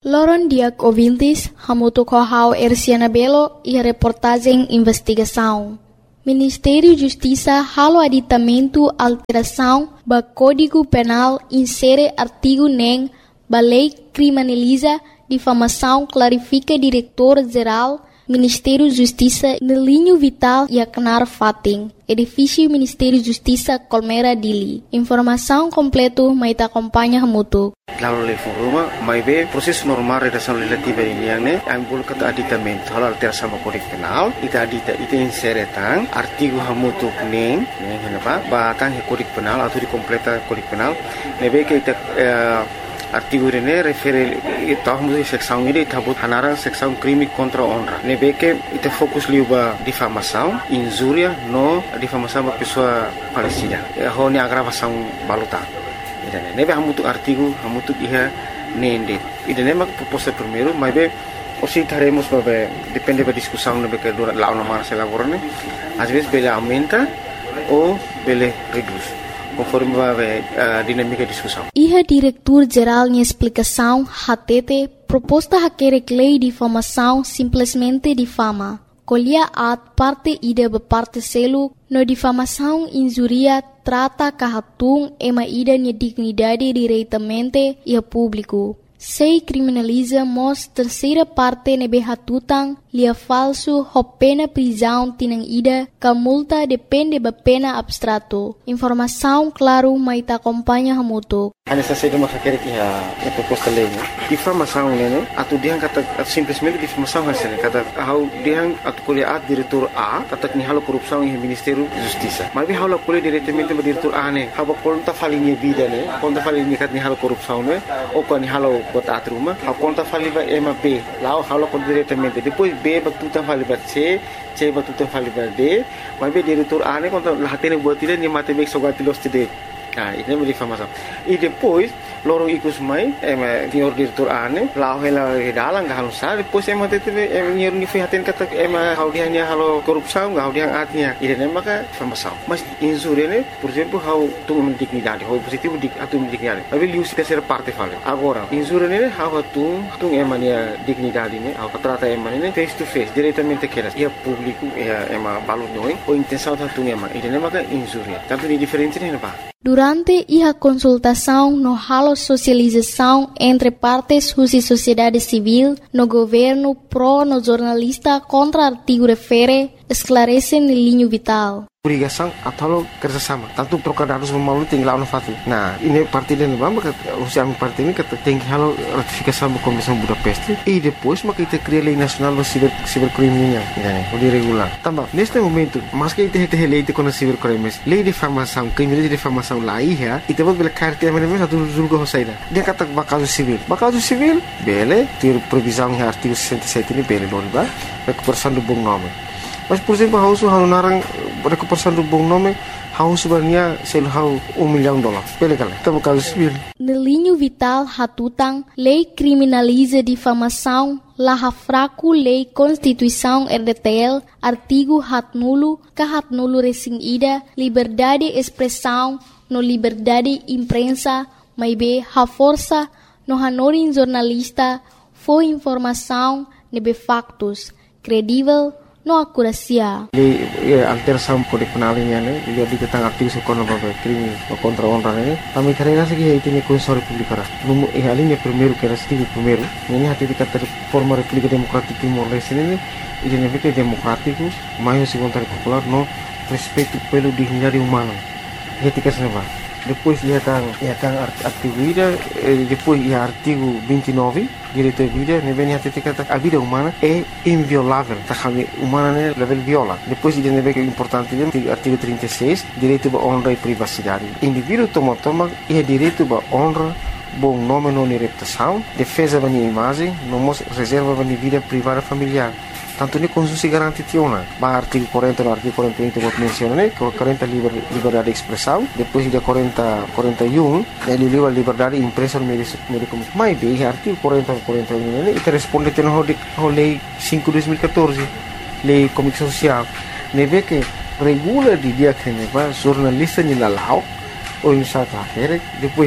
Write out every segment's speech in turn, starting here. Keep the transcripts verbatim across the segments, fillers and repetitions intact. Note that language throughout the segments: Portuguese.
Loron diak ouvintes, hamuto kohau Erciana Belo e a reportagem investigação. Ministério Justiça halo aditamento alteração ba Código Penal insere artigo nem ba lei criminaliza difamação clarifica diretor-geral Ministério Justiça no linho vital e acnar fating. Edifício Ministério Justiça Colmera Dili. Informação completo mai ta acompanha hamuto. Lalu le foruma mai be proses normal redação legislativa ini yang ne ambul kata aditamento hal alteração ba Código Penal ita adita ita insere tang artigo hamutu neng neng henapa ba tang Código Penal atau di completa Código Penal nebe ke ita uh, artigo ini refere ita hamutu seksão ini ita but hanarang seksão crime contra honra nebe ke ita fokus liuba difamação injuria no difamação ba pessoa falecida ho ni agravação baluta. Idane nebe hamutu artigo hamutu iha nende idane mak proposta primeiro mas be osi taremos babe depende da discussão nebe que dura lá uma mara se elaborane às vezes bele aumenta ou bele reduz conforme babe a dinâmica de discussão. Iha diretor geral em explicação hatete proposta haquere lei de difamação simplesmente difama. Colhia at parte ida be parte selo no difamação injuria trata kahatung ema ida ni dignidade diretamente e a público. Sei criminaliza mos terceira parte nebe hatutang lia falso ho pena prisão tinang ida ka multa depende ba pena abstrato. Informação claro mai ta acompanha hamuto. Ana sa sede makakere ki ha a proposta lei. Difamação né? Atu diang kata simplesmente difamação hasil kata how diang atu kuliah diretor A kata ni halo korupsão em Ministério Justiça. Mas bi halo kuliah diretamente ba diretor A ne. Haba konta falinha vida ne. Konta falinha kat ni halo korupsão ne. O ko ni halo bota atruma. Ha konta faliba ema B. Lá halo kon diretamente. Depois B batuta faliba C. C batuta faliba D. Mas bi diretor A ne konta lahatene buat ile ni matematik sogatilos tide. Ah, ini menjadi difamação. E depois, lorong ikut mai, em senhor diretor ane, lá ela dalang gak halusar, depois em até teve em nyer ni fihaten kata em how dia nya halo korupsão, how dia atnya. Ide nem maka difamação. Mas injuria ne, por exemplo, how tu dignidade, how positivo dik atu dignidade. Tapi liu se terceira parte fala. Agora, injuria ne, how tu tu em mania dignidade ne, how trata em mania face to face, diretamente queras. E público, e em balu noi, ou intenção tu em mania. Ide nem maka injuria. Tanto ni diferente ne ba. Durante a consultação no halo socialização entre partes e sociedade civil, no governo pró no jornalista contra artigo refere, esclarece no linho vital. Obrigação atau kerjasama. Tanto trocar dados melalui tinggal no fatu. Nah, ini parti dan bamba usia parti ini kata tinggi halo ratifikasi Konvensi Budapest e depois maka kita cria lei nacional do ciber cibercrime né, o de regular. Também neste momento, mas que kita tem lei de contra cibercrimes, lei de difamação, crime de difamação lá ia, e temos bela carta mas mesmo satu julgo hosaida. Dia kata bakal civil. Bakal civil, bele, ter previsão em artigo sessenta e sete ini bele non ba, recuperação do bom nome. Mas por exemplo, hausu halo narang recuperação do bom nome, hausu bania sel hau um milhão de dólares. Bele kala, tamo caso civil. No linho vital hatutang, lei criminaliza difamação, laha fraco lei Constituição R D T L, artigo hat nulo, ka hat nulo resing ida, liberdade expressão, no liberdade imprensa, mai be ha força, no hanorin jornalista, foi informação, nebe factos, credível, no akurasia. Lei alteração Código Penal ini ne, dia di tentang aktivis ekonomi crime contra honra ne. Kami karena segi itu ni Constituição Republicana. Numo e a linha primeiro que era artigo primeiro, ini hati di kata forma República Democrática Timor-Leste ne, ini ne fica democrático, mais segundo popular no respeito pelo dignidade humana. Etika senava. Depois ia tang ia tang artigo ida, depois ia artigo vinte e nove, direito à vida, ne vem hati kata a vida humana é inviolável, tá kami humana ne level viola. Depois ia ne vem que é importante artigo trinta e seis, direito à honra e privacidade. Indivíduo toma toma ia direito à honra, bom nome não reputação, defesa da minha imagem, não reserva da minha vida privada familiar. Tanto ni konstitusi garanti tiona, ba artigo quarenta no artigo quarenta e um que eu mencionei, quarenta liber, liberdade de expressão, depois de quarenta, quarenta e um, ele livra liberdade de imprensa no meio de comunicação. Mas bem, artigo quarenta, quarenta e um, ele responde à lei cinco de dois mil e quatorze, lei de comunicação social, ne vê que regula de dia que ne va jornalista ni lalau, ou em sata depois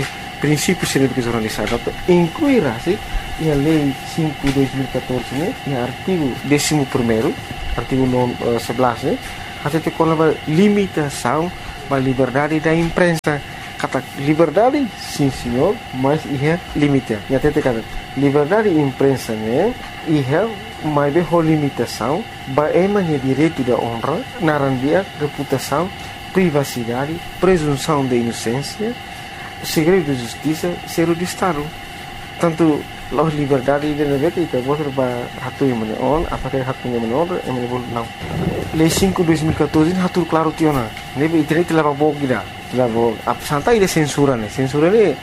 princípios de jornalismo, incluirá se a lei cinco de dois mil e catorze, né, no artigo décimo primeiro, artigo sebelas, né, até tem uma limitação da liberdade da imprensa. Kata liberdade, sim senhor, mas é limita. E até tem kata liberdade da imprensa, né, é uma limitação, é uma direito da honra, narandia, reputação, privacidade, presunção de inocência, segredo de justiça, ser de Estado. Tanto a liberdade de negócio itu boleh berhatu yang mana on, apakah hatu yang mana on, yang mana boleh não. Lei cinco de dois mil e catorze hatu claro tiona. Nebe internet telah bawa kita, telah bawa. Apa santai de censura ne, censura ne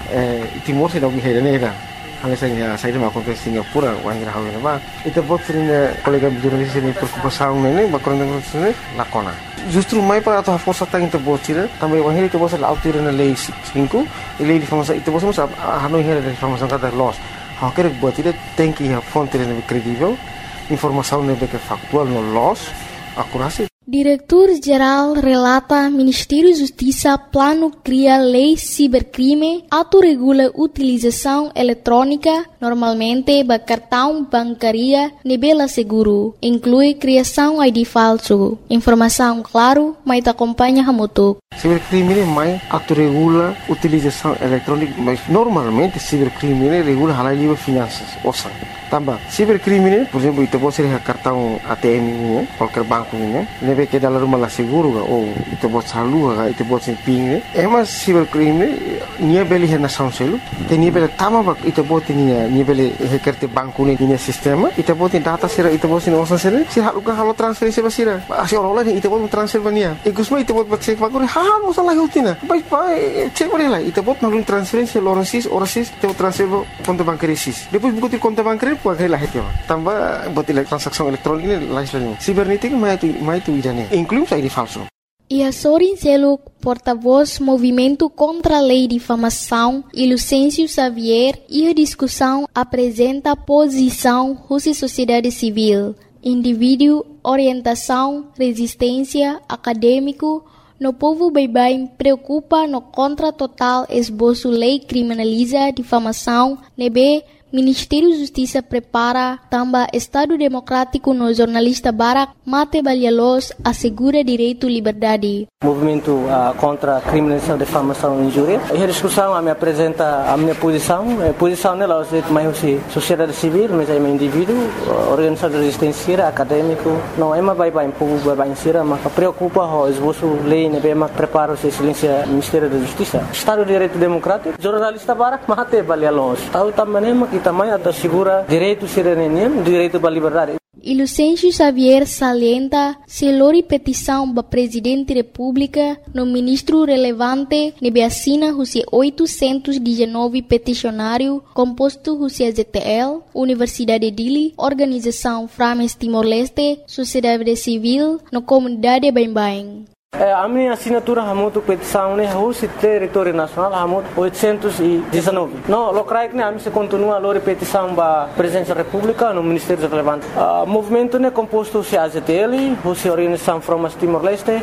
Timor se dau gihai ne dah. Hanya saya saya dah makan ke Singapura, wanita hal ni bah. Itu buat sering kolega jurnalis ini perkupasan ini, bakal dengan sini lakona. Justru mai para atau força tang itu buat sih, tambah wahir itu buat laut tiran lei cinco, lei di famosa itu buat masa hanoi hera di famosa kata loss. Hak kerja buat tidak tem que a fonte não é credível, informação não é factual, não loss, akurasi. Diretor-Geral relata Ministério Justiça plano cria lei cibercrime, autorregula utilização eletrônica, normalmente ba cartão bancaria nebela seguro, inclui criação I D falso. Informação claro, mas acompanha hamutuk. Cibercrime mais autorregula utilização eletrônica, mas normalmente cibercrime regula halal livre finanças, ouçam. Tambah, cibercrime, por exemplo, itu boleh ser cartão A T M ini, qualquer banco ini, nebe ke dalam rumah lah seguro, oh, itu boleh salu, itu boleh ser ping, emas cibercrime, nia beli hena sound selu, nia beli tama bak, itu boleh nia, nia beli hekerte banku ni nia sistema, itu boleh data sira, itu boleh ser osan sira, sira halukan halu transfer sira sira, asyik orang lain itu boleh transfer bania, ikusma itu boleh cek banku, hal osan lagi utina, baik baik, cek boleh lah, itu boleh nalun transferensi orang sis, orang sis, itu transfer konto bancaria sis, depois buku konto bancaria Puagai lah itu, tambah buat transaksi elektronik ini lain-lain. Sibernética mais tu mais tu idane, inclui I D falso. E a Sorin Seluk, porta-voz Movimento contra a Lei de Difamação, e Lucêncio Xavier, e a discussão apresenta posição Rússia Sociedade Civil, indivíduo, orientação, resistência, acadêmico. No povo bem-bem preocupa no contra total esboço lei criminaliza difamação, nebe Ministério da Justiça prepara também Estado Democrático no jornalista Barak Mate Balhalos assegura direito e liberdade. Movimento uh, contra a criminalização, difamação e injúria. E a discussão a me apresenta a minha posição. A posição nela é mais sociedade civil, mas é um indivíduo, organização de resistência, acadêmico. Não é uma bem-bem, povo bem-bem, mas preocupa o esboço lei, né, bem, mas prepara o silêncio Ministério da Justiça. Estado de Direito Democrático, jornalista Barak Mate Balhalos. Estado também também assegura direito cidadania, direito à liberdade. E Lucêncio Xavier salienta se lori petição para Presidente da República no ministro relevante nebe assina os oitocentos e dezenove peticionário composto os Z T L, Universidade de Dili, Organização Frames Timor-Leste, Sociedade Civil, no comunidade bem-bem. A minha assinatura é muito petição, né? O território nacional é muito oitocentos e dezenove. Não, o que é a minha continua a petição para a Presidência da República no Ministério Relevante. O movimento é composto de A Z T L, a Organização Frames Timor-Leste,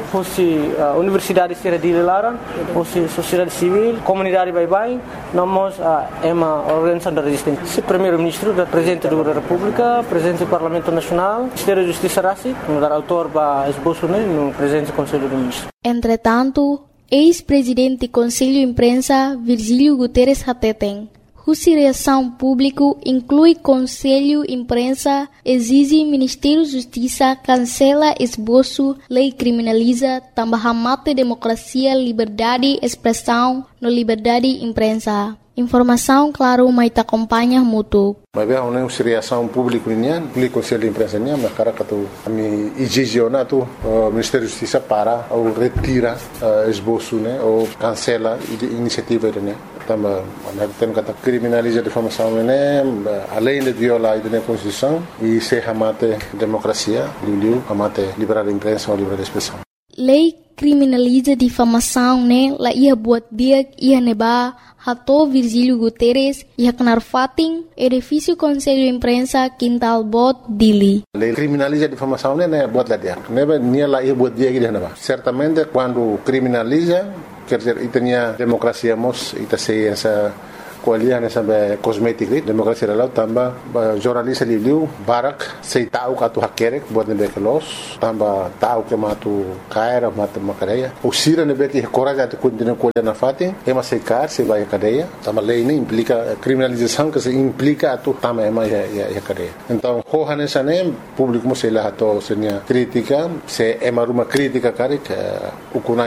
a Universidade de Dili Laran, a Sociedade Civil, Comunidade Bye-Bye, nós é uma organização de resistência. O Primeiro-Ministro, o Presidente da República, o Presidente do Parlamento Nacional, o Ministério da Justiça Rassi, o autor para esboço no Presidente do Conselho do Entretanto, ex-presidente do Conselho de Imprensa, Virgílio Guterres Hateten, cuja reação pública inclui Conselho de Imprensa, exige Ministério da Justiça cancela esboço, lei criminaliza, também mata democracia, liberdade, expressão, no liberdade de imprensa. Informação, claro, mas te acompanha muito. Mas bem, uma reação pública nian, público Conselho de Imprensa nian, mas cara que tu me exige tu o Ministério da Justiça para ou retira esboço, né, ou cancela a iniciativa né. Também, tem que criminalizar a difamação, né, além de violar a Constituição e se ramate democracia, liu ramate liberdade de imprensa ou liberdade de expressão. Lei criminaliza difamação, né? La ia buat dia ia neba hato Virgílio Guterres ia kenar fating edifício Conselho de Imprensa Quintal Bot Dili. Lei criminaliza difamação, né? Buat lá dia. Neba nia la ia buat dia que neba. Certamente quando criminaliza quer dizer, itania demokrasia mos ita sei essa kualian essa kosmetik rit demokrasia lalau tamba jornalista liu barak sei tahu katu hakerek buat nebe kelos tamba tahu ke matu kaira matu makareia usira nebe ki coraja tu continua kualian na fati ema sei kar sei vai cadeia tamba lei nem implica criminalização que se implica tu tamba ema ya ya cadeia então hohan essa nem público mo sei lá to senia crítica se ema uma crítica karek ukuna